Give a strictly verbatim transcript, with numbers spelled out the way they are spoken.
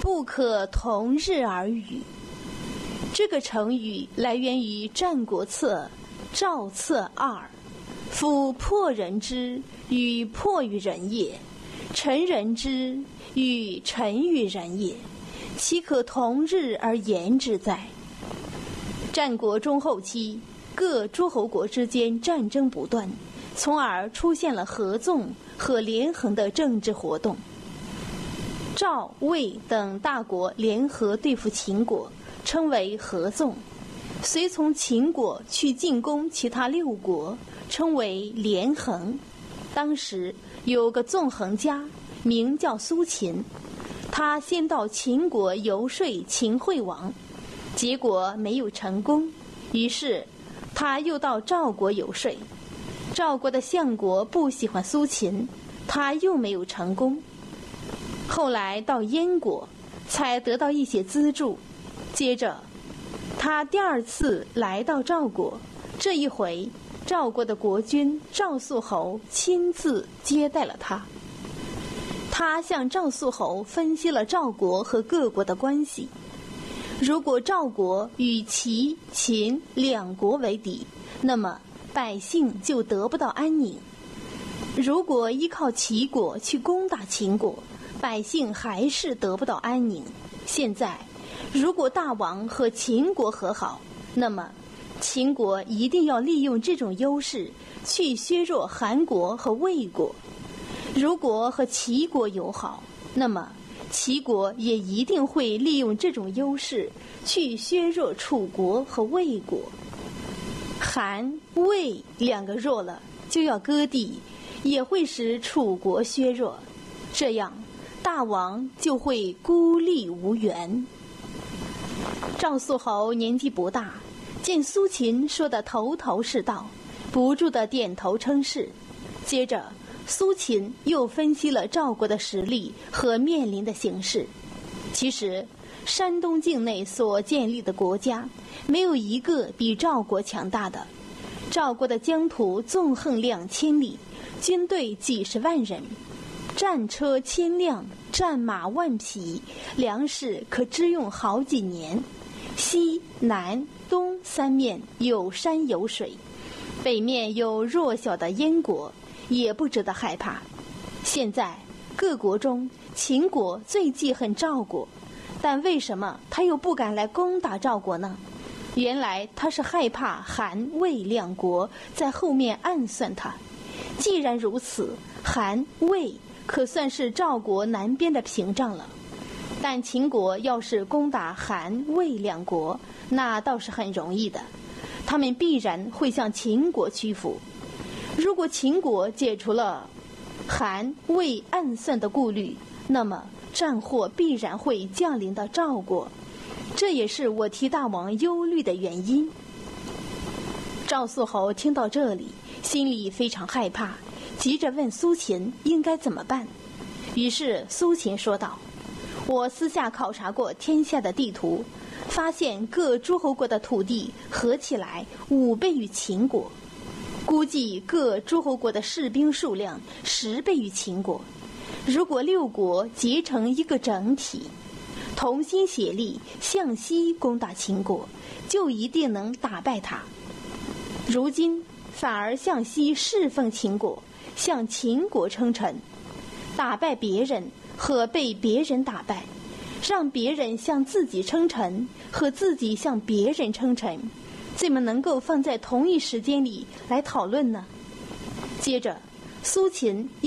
不可同日而语。这个成语来源于《战国策·赵策二》，夫破人之与破于人也，陈人之与陈于人也，岂可同日而言之哉？战国中后期，各诸侯国之间战争不断，从而出现了合纵和连横的政治活动。赵、魏等大国联合对付秦国，称为合纵；随从秦国去进攻其他六国，称为连横。当时有个纵横家，名叫苏秦，他先到秦国游说秦惠王，结果没有成功，于是他又到赵国游说。赵国的相国不喜欢苏秦，他又没有成功。后来到燕国，才得到一些资助。接着他第二次来到赵国，这一回赵国的国君赵肃侯亲自接待了他。他向赵肃侯分析了赵国和各国的关系。如果赵国与齐、秦两国为敌，那么百姓就得不到安宁；如果依靠齐国去攻打秦国，百姓还是得不到安宁。现在如果大王和秦国和好，那么秦国一定要利用这种优势去削弱韩国和魏国；如果和齐国友好，那么齐国也一定会利用这种优势去削弱楚国和魏国。韩、魏两个弱了，就要割地，也会使楚国削弱，这样大王就会孤立无援。赵肃侯年纪不大，见苏秦说的头头是道，不住地点头称是。接着苏秦又分析了赵国的实力和面临的形势。其实山东境内所建立的国家，没有一个比赵国强大的。赵国的疆土纵横两千里，军队几十万人，战车千辆，战马万匹，粮食可支用好几年。西南东三面有山有水，北面有弱小的燕国，也不值得害怕。现在各国中，秦国最记恨赵国，但为什么他又不敢来攻打赵国呢？原来他是害怕韩、魏两国在后面暗算他。既然如此，韩、魏可算是赵国南边的屏障了。但秦国要是攻打韩、魏两国，那倒是很容易的，他们必然会向秦国屈服。如果秦国解除了韩、魏暗算的顾虑，那么战祸必然会降临到赵国，这也是我替大王忧虑的原因。赵肃侯听到这里，心里非常害怕，急着问苏秦应该怎么办。于是苏秦说道：我私下考察过天下的地图，发现各诸侯国的土地合起来五倍于秦国，估计各诸侯国的士兵数量十倍于秦国。如果六国结成一个整体，同心协力向西攻打秦国，就一定能打败他。如今反而向西侍奉秦国，向秦国称臣，打败别人和被别人打败，让别人向自己称臣和自己向别人称臣，怎么能够放在同一时间里来讨论呢？接着苏秦